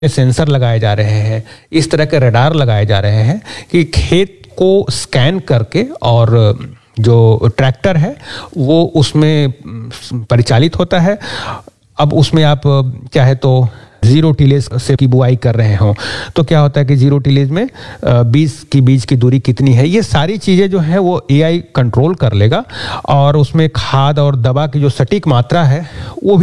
Sensor लगाए जा रहे हैं, इस तरह के रडार लगाए जा रहे हैं कि खेत को स्कैन करके और जो ट्रैक्टर है वो उसमें परिचालित होता है। अब उसमें आप चाहे तो जीरो टिलेज से की बुआई कर रहे हो तो क्या होता है कि जीरो टिलेज में बीज की दूरी कितनी है, ये सारी चीज़ें जो है वो एआई कंट्रोल कर लेगा और उसमें खाद और दवा की जो सटीक मात्रा है वो